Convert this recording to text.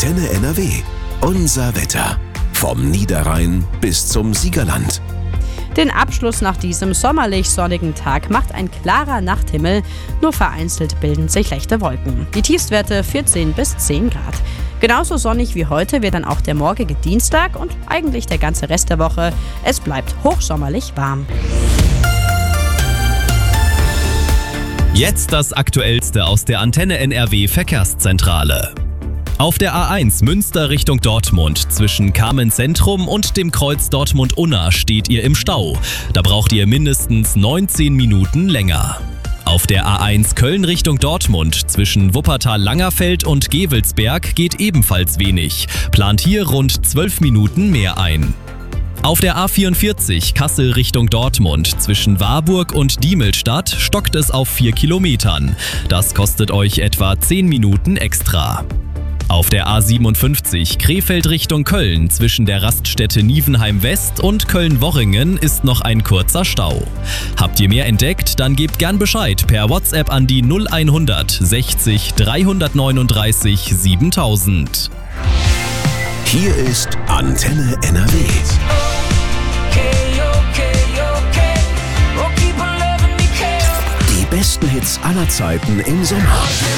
Antenne NRW. Unser Wetter. Vom Niederrhein bis zum Siegerland. Den Abschluss nach diesem sommerlich sonnigen Tag macht ein klarer Nachthimmel. Nur vereinzelt bilden sich leichte Wolken. Die Tiefstwerte 14 bis 10 Grad. Genauso sonnig wie heute wird dann auch der morgige Dienstag und eigentlich der ganze Rest der Woche. Es bleibt hochsommerlich warm. Jetzt das Aktuellste aus der Antenne NRW Verkehrszentrale. Auf der A1 Münster Richtung Dortmund zwischen Kamen Zentrum und dem Kreuz Dortmund-Unna steht ihr im Stau. Da braucht ihr mindestens 19 Minuten länger. Auf der A1 Köln Richtung Dortmund zwischen Wuppertal-Langerfeld und Gevelsberg geht ebenfalls wenig. Plant hier rund 12 Minuten mehr ein. Auf der A44 Kassel Richtung Dortmund zwischen Warburg und Diemelstadt stockt es auf 4 Kilometern. Das kostet euch etwa 10 Minuten extra. Auf der A57 Krefeld Richtung Köln zwischen der Raststätte Nievenheim West und Köln-Worringen ist noch ein kurzer Stau. Habt ihr mehr entdeckt, dann gebt gern Bescheid per WhatsApp an die 0100 60 339 7000. Hier ist Antenne NRW. Die besten Hits aller Zeiten im Sommer.